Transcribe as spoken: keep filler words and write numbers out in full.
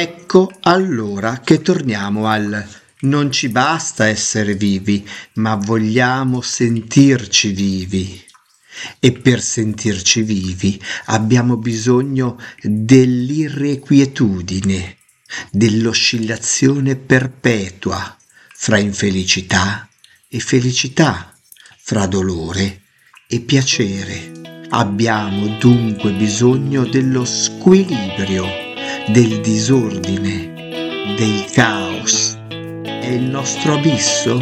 Ecco allora che torniamo al non ci basta essere vivi, ma vogliamo sentirci vivi. E per sentirci vivi abbiamo bisogno dell'irrequietudine, dell'oscillazione perpetua fra infelicità e felicità, fra dolore e piacere. Abbiamo dunque bisogno dello squilibrio, del disordine, del caos. È il nostro abisso?